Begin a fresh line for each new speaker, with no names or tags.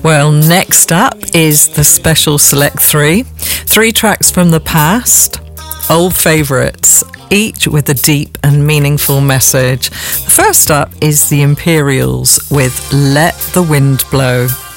Well, next up is the special Select 3. 3 tracks from the past, old favourites, each with a deep and meaningful message. The first up is the Imperials with Let the Wind Blow.